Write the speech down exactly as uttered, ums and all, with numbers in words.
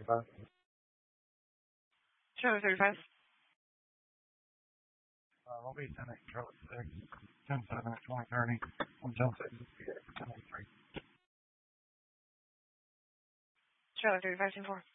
thirty-five. Trailer thirty-five. Uh, we'll be ten eight, trailer six, ten seven at twenty thirty, and ten six at ten eighty-three. Trailer thirty-five, ten four.